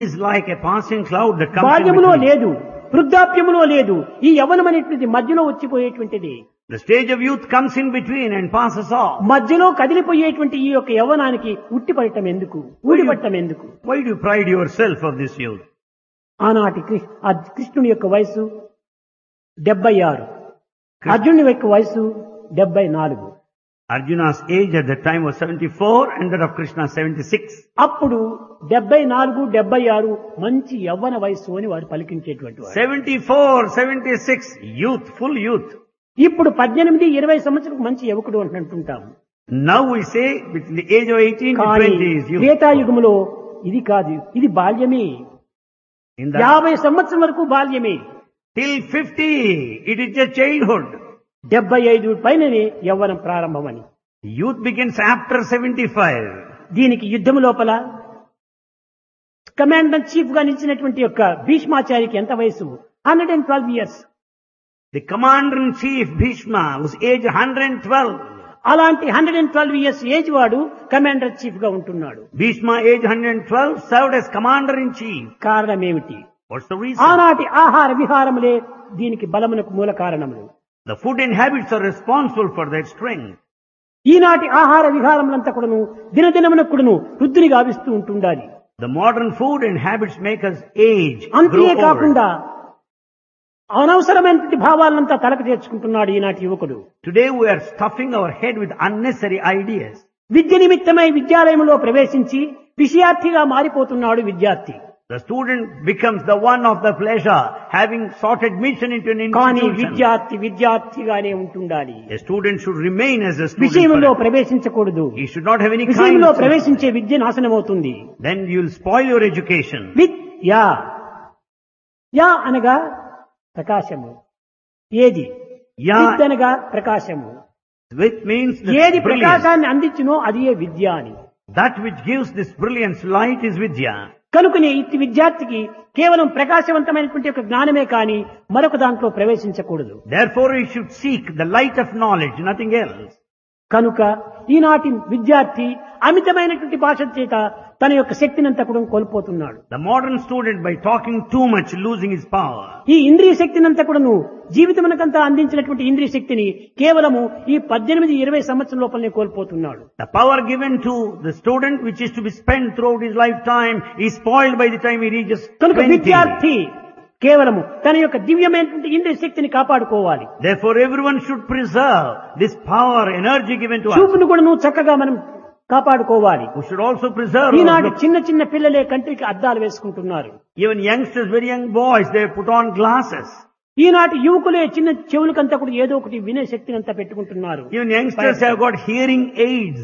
is like a passing cloud that comes in బాల్యములో between. లేదు, వృద్ధాప్యములో లేదు, ఈ యవ్వనం అనేటువంటిది మధ్యలో వచ్చిపోయేటువంటిది. The stage of youth comes in between and passes off. మధ్యలో కదిలిపోయేటువంటి ఈ యొక్క యవ్వనానికి ఉట్టిపడటం ఎందుకు, ఊడిపడటం ఎందుకు? Why do you pride yourself of this youth? ఆనాటి ఆ కృష్ణుని యొక్క వయసు 76, అర్జునుని యొక్క వయసు 74. Arjuna's age at that time was 74 and that of Krishna 76. అప్పుడు 74, 76 మంచి యవ్వన వయస్సు అని వారు పలికించేటువంటి వారు. 74, 76, youth, full youth. ఇప్పుడు 18, 20 సంవత్సరం మంచి యువకుడు అని అంటుంటాము. Now we say between the age of 18 to కానీ 20 is youth. త్రేతాయుగములో ఇది కాదు, ఇది బాల్యమే. In that 50 సంవత్సరం వరకు బాల్యమే. till 50, it is just childhood. 75 పైననే యవ్వనం ప్రారంభమని. Youth begins after 75. దీనికి యుద్ధము లోపల కమాండర్ చీఫ్ గా నిలిచినటువంటి యొక్క భీష్మాచారికి ఎంత వయసు? 112 years. The commander-in-chief Bhishma was age 112. అలాంటి 112 years ఏజ్ వాడు కమాండర్ చీఫ్ గా ఉంటున్నాడు. Bhishma age 112 served as commander-in-chief. కారణం ఏమిటి? What's the reason? ఆనాటి ఆహార విహారములే దీనికి బలమునకు మూల కారణములు. The food and habits are responsible for their strength. ఈనాటి ఆహార విహారములంతా కూడాను దినదినమునకు కూడాను వృద్ధిని గావిస్తూ ఉంటుండాలి. The modern food and habits make us age, grow అంతే old. కాకుండా అనవసరమైనటువంటి భావాలంతా తలకు చేర్చుకుంటున్నాడు ఈనాటి యువకుడు. Today we are stuffing our head with unnecessary ideas. విద్య నిమిత్తమై విద్యాలయంలో ప్రవేశించి విషయార్థిగా మారిపోతున్నాడు విద్యార్థి. The student becomes the one of the pleasure, having sought admission into an కానీ institution. విద్యార్థిగానే ఉంటుండాలి. A student should remain as a student. విషయంలో forever. ప్రవేశించకూడదు. He should not have any kind విషయంలో of... ప్రవేశించే విద్య నాశనమవుతుంది. Then you will spoil your education. విద్యా yeah అనగా ప్రకాశము. ఏది? Ya, విద్య అనగా ప్రకాశము. which means ఏది the brilliance. ప్రకాశాన్ని అందించునో అది ఏ విద్య అని. That which gives this brilliance light is Vidya. కనుకనే ఇట్టి విద్యార్థికి కేవలం ప్రకాశవంతమైనటువంటి ఒక జ్ఞానమే కానీ మరొక దాంట్లో ప్రవేశించకూడదు. Therefore he should seek the light of knowledge, nothing else. కనుక ఈనాటి విద్యార్థి అమితమైనటువంటి భాష చేత తన యొక్క శక్తినంతా కూడా కోల్పోతున్నాడు. The modern student, by talking too much, losing his power. ఈ ఇంద్రియ శక్తినంతా కూడాను జీవితమునకంతా అందించినటువంటి ఇంద్రియ శక్తిని కేవలము ఈ 18, 20 సంవత్సరం లోపలనే కోల్పోతున్నాడు. The power given to the student, which is to be spent throughout his lifetime, is spoiled by the time he reaches కనుక 20. విద్యార్థి కేవలము తన యొక్క దివ్యమైనటువంటి ఇంద్రియ శక్తిని కాపాడుకోవాలి. Therefore everyone should preserve this power, energy given to us. చూపును కూడా నువ్వు చక్కగా మనం కాపాడుకోవాలి. We should also preserve our ఈనాటి look. చిన్న చిన్న పిల్లలే కంటికి అద్దాలు వేసుకుంటున్నారు. Even youngsters, very young boys, they put on glasses. ఈనాటి యువకులే చిన్న చెవులకంతా కూడా ఏదో ఒకటి వినే శక్తిని అంతా పెట్టుకుంటున్నారు. Even youngsters have got hearing aids.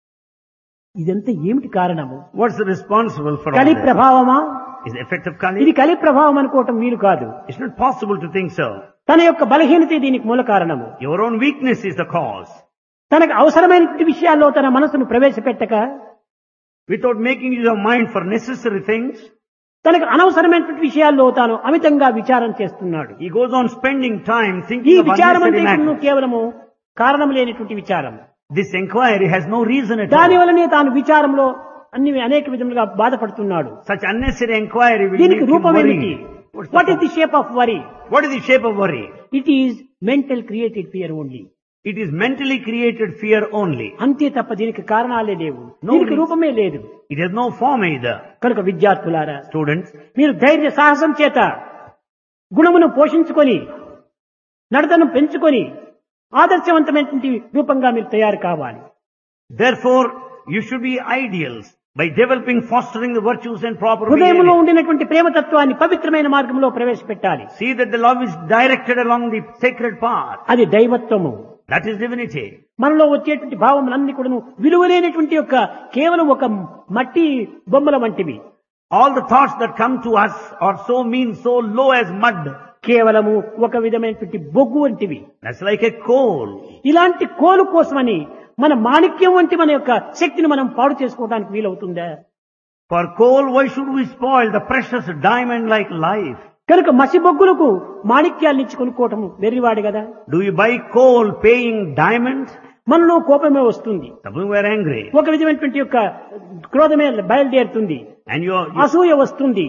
ఇదంతా ఏమిటి కారణము? What's responsible for all కలి this? ప్రభావమా? Is the effect of ఇది Kali? కలి ప్రభావం అనుకోవటం వీలు కాదు. It's not possible to think so. తన యొక్క బలహీనత దీనికి మూల కారణము. Your own weakness is the cause. తనకు అవసరమైనటువంటి విషయాల్లో తన మనసును ప్రవేశపెట్టక Without making use of mind for necessary things, తనకు అనవసరమైనటువంటి విషయాల్లో తాను అమితంగా విచారం చేస్తున్నాడు. he goes on spending time ఈ thinking of విచారం unnecessary అంటే matters. కేవలము కారణం లేనటువంటి విచారం. This inquiry has no reason at దాని all. వల్లనే తాను విచారంలో అనేక విధములుగా బాధపడుతున్నాడు. Such unnecessary inquiry will దీనికి make you రూపం ఏమిటి? worry. What's what the is the shape of worry? What is the shape of worry? It is mental created fear only. It is mentally created fear only. అంతే తప్ప దీనికి కారణాలే లేవు, No దీనికి reason. రూపమే లేదు. It has no form either. కనుక విద్యార్థులారా, Students, మీరు ధైర్య సాహసం చేత గుణమును పోషించుకొని నడతను పెంచుకొని ఆదర్శవంతమైనటువంటి రూపంగా మీరు తయారు కావాలి. therefore, you should be ideals by developing, fostering the virtues and proper హృదయంలో behavior. ఉండినటువంటి ప్రేమతత్వాన్ని పవిత్రమైన మార్గంలో ప్రవేశపెట్టాలి. See that the love is directed along the sacred path. అది దైవత్వము. That is divinity. మనలో వచ్చేటువంటి భావములన్నీ కూడా విలువలేనటువంటి యొక్క కేవలం ఒక మట్టి బొమ్మల వంటివి. All the thoughts that come to us are so mean, so low as mud. కేవలము ఒక విధమైనటువంటి బొగ్గు వంటివి. That's like a coal. ఇలాంటి కోలు కోసమని మన మాణిక్యం వంటి మన యొక్క శక్తిని మనం పాడు చేసుకోవడానికి వీలవుతుందా? For coal, why should we spoil the precious diamond like life? కనుక మసి బొగ్గులకు మాణిక్యాలు ఇచ్చి కొనుక్కోవటం వెర్రివాడు కదా. Do you buy coal paying diamonds? మనలో కోపమే వస్తుంది, Suppose we are angry ఒక విధమైనటువంటి యొక్క క్రోధమే బయలుదేరుతుంది, and you అసూయ వస్తుంది,